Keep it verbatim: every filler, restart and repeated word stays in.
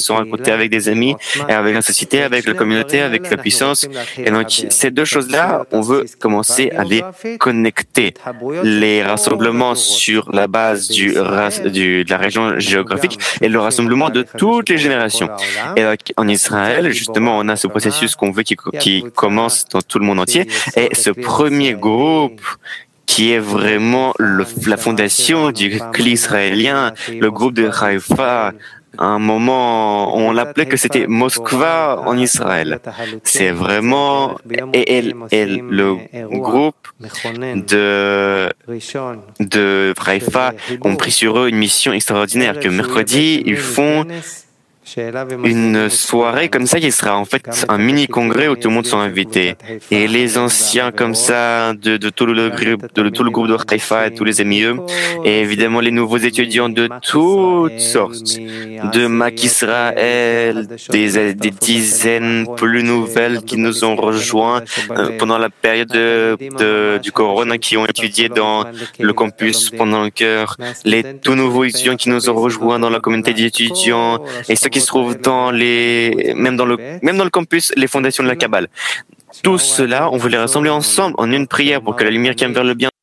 sont à côté avec des amis, et avec la société, avec la communauté, avec la puissance. Et donc, ces deux choses-là, on veut commencer à les connecter. Les rassemblements sur la base du, du, de la région géographique et le rassemblement de toutes les générations. Et donc, en Israël, justement, on a ce processus qu'on veut qui, qui commence dans tout le monde entier. Et ce premier groupe qui est vraiment le, la fondation du cli israélien, le groupe de Haïfa. À un moment, on l'appelait que c'était Moskva en Israël. C'est vraiment et, et, et le groupe de de Haïfa ont pris sur eux une mission extraordinaire que mercredi ils font une soirée comme ça qui sera en fait un mini congrès où tout le monde sont invités et les anciens comme ça de, de tout le groupe de, de tout le groupe de Haïfa et tous les amis eux et évidemment les nouveaux étudiants de toutes sortes de Mac Israël, des, des dizaines plus nouvelles qui nous ont rejoints euh, pendant la période de, de, du Corona qui ont étudié dans le campus pendant le cœur, les tout nouveaux étudiants qui nous ont rejoints dans la communauté d'étudiants et ceux qui se trouvent dans les, même dans le, même dans le campus, les fondations de la Kabbale. Tout cela, on veut les rassembler ensemble en une prière pour que la lumière qui aime vers le bien